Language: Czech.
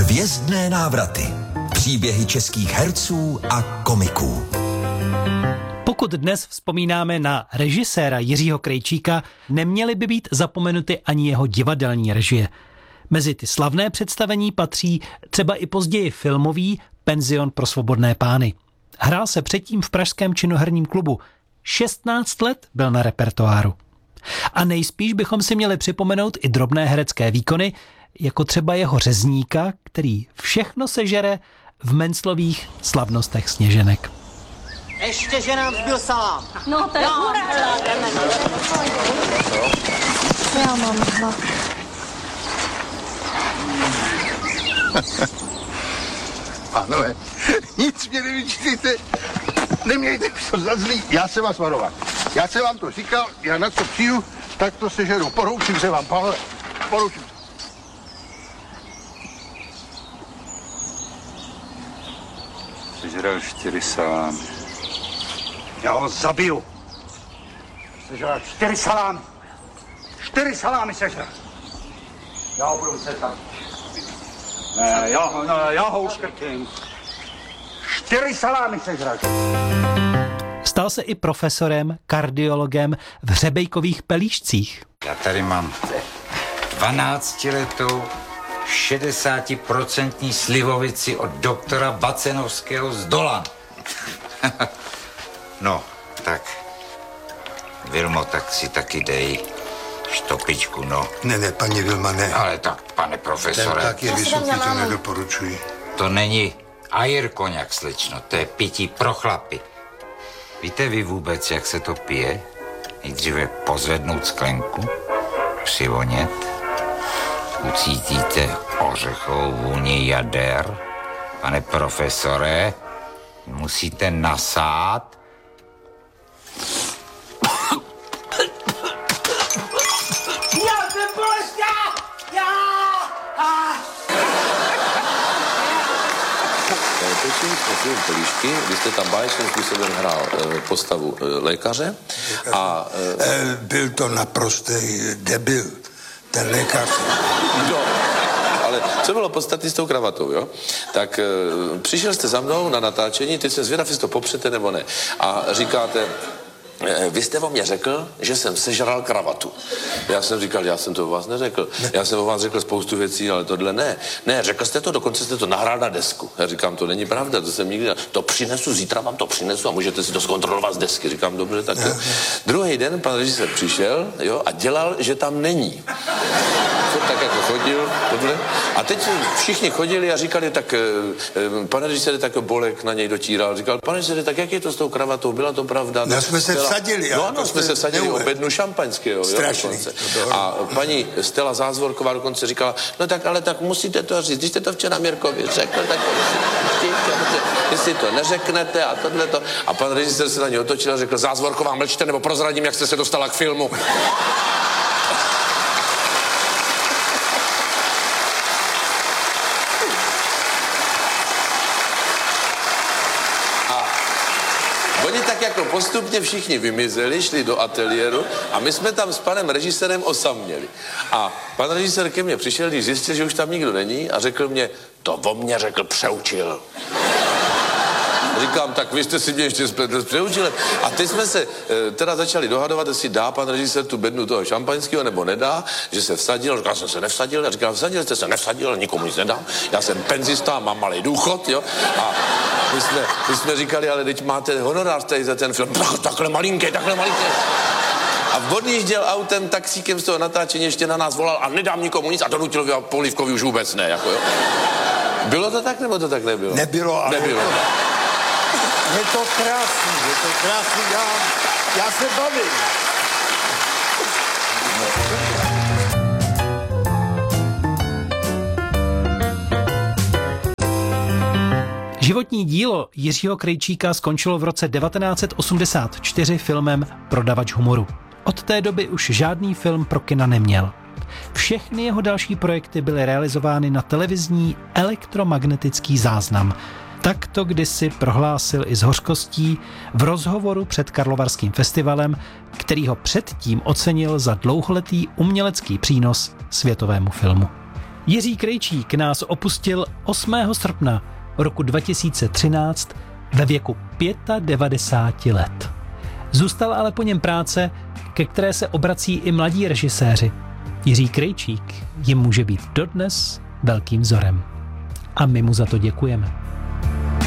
Hvězdné návraty. Příběhy českých herců a komiků. Pokud dnes vzpomínáme na režiséra Jiřího Krejčíka, neměly by být zapomenuty ani jeho divadelní režie. Mezi ty slavné představení patří třeba i později filmový Penzion pro svobodné pány. Hrál se předtím v pražském činoherním klubu. 16 let byl na repertoáru. A nejspíš bychom si měli připomenout i drobné herecké výkony, jako třeba jeho řezníka, který všechno sežere v Menclových slavnostech Sněženek. Ještě, že nám zbyl salám. No, to je hura. Já mám dva. Pánové, nic mě nevyčítajte, nemějte to za zlý, já jsem vás varoval. Já jsem vám to říkal, já na co přijdu, tak to sežeru. Poroučím se vám, pánové, poroučím se. Sežral 4 salámy. Já ho zabiju. Sežral 4 salámy. 4 salámy sežral. Já ho budu muset zabít. Ne, já ho uškrtím. 4 salámy sežral. Stal se i profesorem, kardiologem v Hřebejkových Pelíšcích. Já tady mám 12letou 60% slivovici od doktora Bacenovského z Dolan. No, tak, Vilmo, tak si taky dej štopičku, no. Ne, paní Vilma, ne. Ale tak, pane profesore. Ten tak je vysoký, to nedoporučuji. To není Air koněk, slečno, to je pití pro chlapy. Víte vy vůbec, jak se to pije? Nejdříve pozvednout sklenku, přivonět, ucítíte ořechovou vůni jader. Pane profesore, musíte nasát. Já jsem bolestná! Pelíšky, vy jste tam báječným způsobem hrál postavu lékaře a... Byl to naprostý debil, ten lékař. No, ale co bylo podstatné s tou kravatou, jo? Tak přišel jste za mnou na natáčení, teď jsem zvědav, jestli to popřete nebo ne. A říkáte... Vy jste o mě řekl, že jsem sežral kravatu. Já jsem říkal, já jsem to o vás neřekl. Já jsem o vás řekl spoustu věcí, ale tohle ne. Ne, řekl jste to, dokonce jste to nahrál na desku. Já říkám, to není pravda, to jsem nikdy... To přinesu, zítra vám to přinesu a můžete si to zkontrolovat z desky. Říkám, dobře, tak jo. Druhý den pan režisér přišel, jo, a dělal, že tam není. Tak jako chodil, tohle. A teď všichni chodili a říkali, tak pane režisér, tak Bolek na něj dotíral. Říkal, pane režisér, tak jak je to s tou kravatou? Byla to pravda? No, jsme se vsadili. No ano, jsme se vsadili o bednu šampaňského. Strašný. A paní Stella Zázvorková dokonce říkala, no tak, ale tak musíte to říct. Když jste to včera Mirkovi řekl, tak jestli to neřeknete a tohleto. A pan režisér se na něj otočil a řekl, Zázvorková, mlčte, nebo prozradím, jak jste se dostala k filmu. Oni tak jako postupně všichni vymizeli, šli do ateliéru a my jsme tam s panem režisérem osaměli. A pan režisér ke mně přišel, když zjistil, že už tam nikdo není a řekl mě, to o mně řekl Přeučil. Říkám, tak vy jste si mě ještě přeučili. A teď jsme se teda začali dohadovat, jestli dá pan režisér tu bednu toho šampaňského nebo nedá, že se vsadil. Říkal jsem se nevsadil, a říkal, vsadil jste se nevsadil, nikomu nic nedám. Já jsem penzista, mám malý důchod, jo. A my jsme říkali, ale teď máte honorář tady za ten film. Takhle malinký. A odjížděl autem, taxíkem z toho natáčení, ještě na nás volal a nedám nikomu nic a donutil Polívkovi už vůbec ne, jako jo. Bylo to tak, nebo to tak nebylo? Nebylo, ale... Nebylo. Je to krásný, já se bavím. Životní dílo Jiřího Krejčíka skončilo v roce 1984 filmem Prodavač humoru. Od té doby už žádný film pro kina neměl. Všechny jeho další projekty byly realizovány na televizní elektromagnetický záznam. Tak to kdysi prohlásil i s hořkostí v rozhovoru před Karlovarským festivalem, který ho předtím ocenil za dlouholetý umělecký přínos světovému filmu. Jiří Krejčík nás opustil 8. srpna roku 2013 ve věku 95 let. Zůstala ale po něm práce, ke které se obrací i mladí režiséři. Jiří Krejčík jim může být dodnes velkým vzorem. A my mu za to děkujeme.